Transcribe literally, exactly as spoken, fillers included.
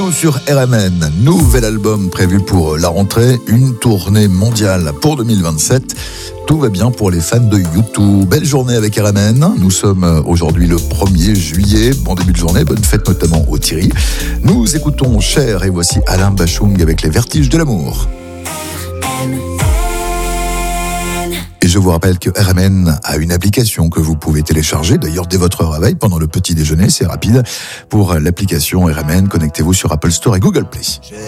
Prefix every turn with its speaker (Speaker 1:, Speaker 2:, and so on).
Speaker 1: Bienvenue sur R M N, nouvel album prévu pour la rentrée, une tournée mondiale pour deux mille vingt-sept. Tout va bien pour les fans de U deux. Belle journée avec R M N. Nous sommes aujourd'hui le premier juillet. Bon début de journée, bonne fête notamment au Thierry. Nous écoutons Cher et voici Alain Bachung avec Les Vertiges de l'amour. Et je vous rappelle que R M N a une application que vous pouvez télécharger, d'ailleurs dès votre réveil, pendant le petit déjeuner, c'est rapide. Pour l'application R M N, connectez-vous sur Apple Store et Google Play.